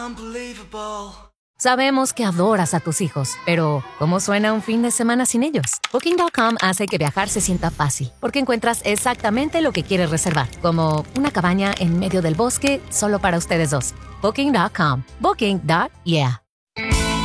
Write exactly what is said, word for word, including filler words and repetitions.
Unbelievable. Sabemos que adoras a tus hijos, pero ¿cómo suena un fin de semana sin ellos? Booking punto com hace que viajar se sienta fácil, porque encuentras exactamente lo que quieres reservar, como una cabaña en medio del bosque solo para ustedes dos. Booking punto com. Booking. Yeah.